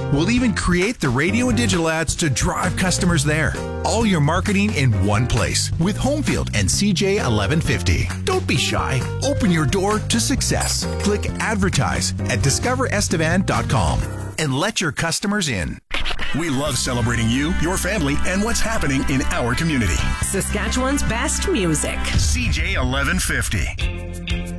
We'll even create the radio and digital ads to drive customers there. All your marketing in one place with Homefield and CJ 1150. Don't be shy. Open your door to success. Click advertise at discoverestevan.com and let your customers in. We love celebrating you, your family, and what's happening in our community. Saskatchewan's best music. CJ 1150.